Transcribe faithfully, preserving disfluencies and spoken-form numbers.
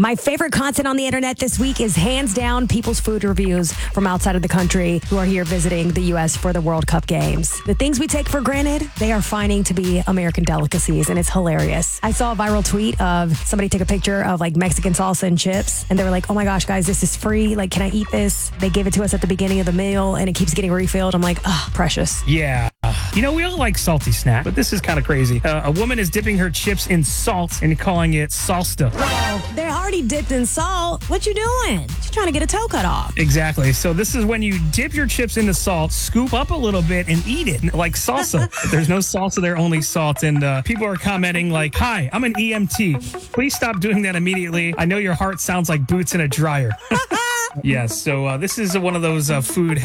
My favorite content on the internet this week is hands down people's food reviews from outside of the country who are here visiting the U S for the World Cup games. The things we take for granted, they are finding to be American delicacies, and it's hilarious. I saw a viral tweet of somebody took a picture of like Mexican salsa and chips, and they were like, oh my gosh, guys, this is free. Like, can I eat this? They gave it to us at the beginning of the meal, and it keeps getting refilled. I'm like, oh, precious. Yeah. You know, we all like salty snacks, but this is kind of crazy. Uh, a woman is dipping her chips in salt and calling it salsa. Oh, they're already dipped in salt. What you doing? She's trying to get a toe cut off. Exactly. So this is when you dip your chips into salt, scoop up a little bit, and eat it like salsa. There's no salsa there, only salt. And uh, people are commenting like, hi, I'm an E M T. Please stop doing that immediately. I know your heart sounds like boots in a dryer. Yes. So uh, this is one of those uh, food